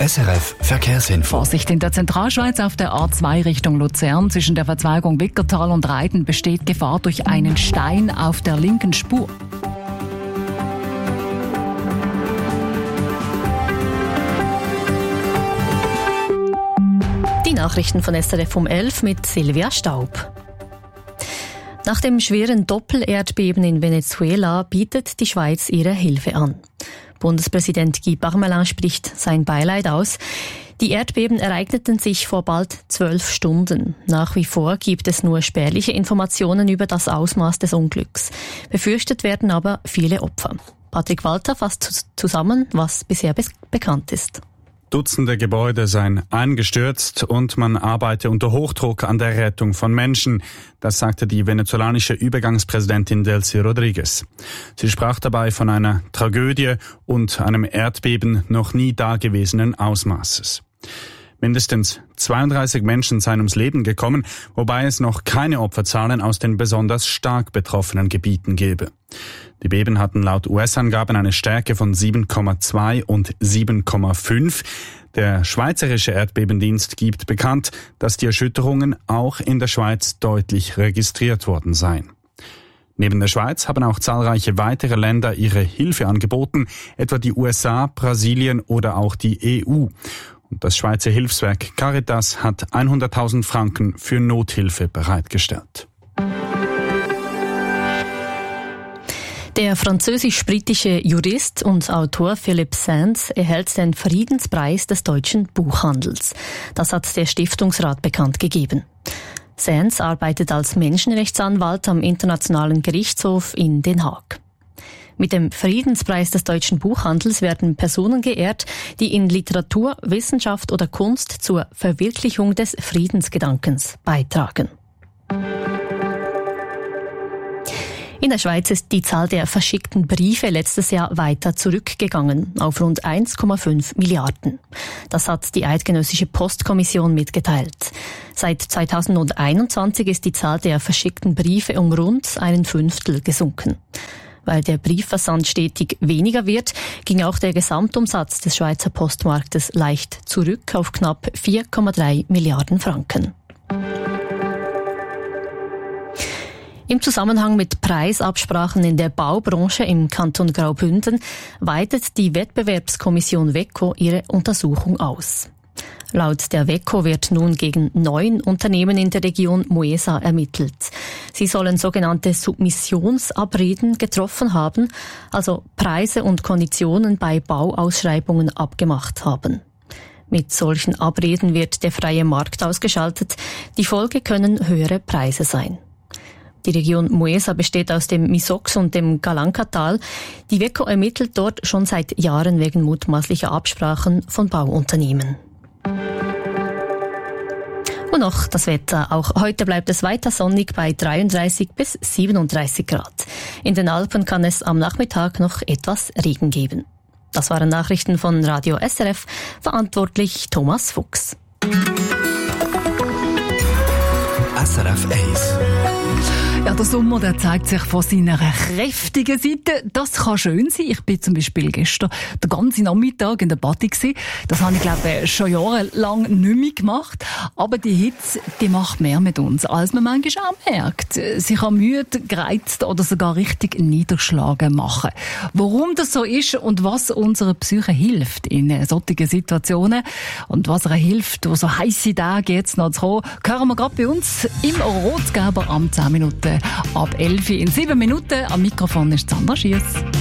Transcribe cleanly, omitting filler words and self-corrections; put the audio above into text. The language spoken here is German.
SRF Verkehrsinfo. Vorsicht in der Zentralschweiz auf der A2 Richtung Luzern. Zwischen der Verzweigung Wickertal und Reiten besteht Gefahr durch einen Stein auf der linken Spur. Die Nachrichten von SRF um 11 mit Silvia Staub. Nach dem schweren Doppelerdbeben in Venezuela bietet die Schweiz ihre Hilfe an. Bundespräsident Guy Parmelin spricht sein Beileid aus. Die Erdbeben ereigneten sich vor bald 12 Stunden. Nach wie vor gibt es nur spärliche Informationen über das Ausmaß des Unglücks. Befürchtet werden aber viele Opfer. Patrick Walter fasst zusammen, was bisher bekannt ist. Dutzende Gebäude seien eingestürzt und man arbeite unter Hochdruck an der Rettung von Menschen. Das sagte die venezolanische Übergangspräsidentin Delcy Rodriguez. Sie sprach dabei von einer Tragödie und einem Erdbeben noch nie dagewesenen Ausmaßes. Mindestens 32 Menschen seien ums Leben gekommen, wobei es noch keine Opferzahlen aus den besonders stark betroffenen Gebieten gebe. Die Beben hatten laut US-Angaben eine Stärke von 7,2 und 7,5. Der Schweizerische Erdbebendienst gibt bekannt, dass die Erschütterungen auch in der Schweiz deutlich registriert worden seien. Neben der Schweiz haben auch zahlreiche weitere Länder ihre Hilfe angeboten, etwa die USA, Brasilien oder auch die EU. Und das Schweizer Hilfswerk Caritas hat 100.000 Franken für Nothilfe bereitgestellt. Der französisch-britische Jurist und Autor Philippe Sands erhält den Friedenspreis des deutschen Buchhandels. Das hat der Stiftungsrat bekannt gegeben. Sands arbeitet als Menschenrechtsanwalt am Internationalen Gerichtshof in Den Haag. Mit dem Friedenspreis des deutschen Buchhandels werden Personen geehrt, die in Literatur, Wissenschaft oder Kunst zur Verwirklichung des Friedensgedankens beitragen. In der Schweiz ist die Zahl der verschickten Briefe letztes Jahr weiter zurückgegangen, auf rund 1,5 Milliarden. Das hat die Eidgenössische Postkommission mitgeteilt. Seit 2021 ist die Zahl der verschickten Briefe um rund 1/5 gesunken. Weil der Briefversand stetig weniger wird, ging auch der Gesamtumsatz des Schweizer Postmarktes leicht zurück auf knapp 4,3 Milliarden Franken. Im Zusammenhang mit Preisabsprachen in der Baubranche im Kanton Graubünden weitet die Wettbewerbskommission WECO ihre Untersuchung aus. Laut der WECO wird nun gegen 9 Unternehmen in der Region Moesa ermittelt. Sie sollen sogenannte Submissionsabreden getroffen haben, also Preise und Konditionen bei Bauausschreibungen abgemacht haben. Mit solchen Abreden wird der freie Markt ausgeschaltet. Die Folge können höhere Preise sein. Die Region Moesa besteht aus dem Misox und dem Galankatal. Die WECO ermittelt dort schon seit Jahren wegen mutmaßlicher Absprachen von Bauunternehmen. Und noch das Wetter. Auch heute bleibt es weiter sonnig bei 33 bis 37 Grad. In den Alpen kann es am Nachmittag noch etwas Regen geben. Das waren Nachrichten von Radio SRF, verantwortlich Thomas Fuchs. SRF 1. Ja, der Sommer, der zeigt sich von seiner kräftigen Seite. Das kann schön sein. Ich bin zum Beispiel gestern den ganzen Nachmittag in der Party gewesen. Das habe ich, glaube ich, schon jahrelang nicht mehr gemacht. Aber die Hitze, die macht mehr mit uns, als man manchmal auch merkt. Sie kann müde, gereizt oder sogar richtig niederschlagen machen. Warum das so ist und was unserer Psyche hilft in solchen Situationen und was ihr hilft, wo so heisse Tage jetzt noch zu kommen, hören wir gerade bei uns im Rotgeber am 10 Minuten ab 11 in 7 Minuten. Am Mikrofon ist Sandra Schiess.